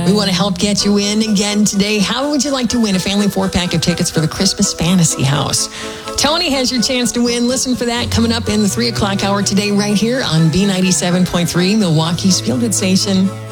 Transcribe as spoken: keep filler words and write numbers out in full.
We want to help get you in again today. How would you like to win a family four-pack of tickets for the Christmas Fantasy House? Tony has your chance to win. Listen for that coming up in the three o'clock hour today right here on B ninety-seven point three, Milwaukee's Feel Good Station.